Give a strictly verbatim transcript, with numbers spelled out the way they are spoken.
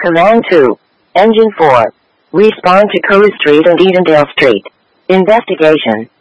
Command two. Engine four. Respond to Curry Street and Edendale Street. Investigation.